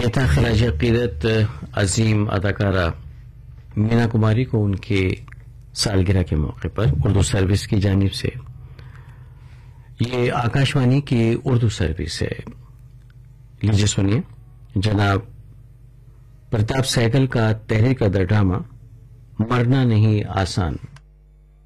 ये था खराज अकीदत अजीम अदाकारा मीना कुमारी को उनके सालगिरह के मौके पर उर्दू सर्विस की जानिब से। ये आकाशवाणी की उर्दू सर्विस है। लीजिए सुनिए जनाब प्रताप सहगल का तहरीर का ड्रामा मरना नहीं आसान।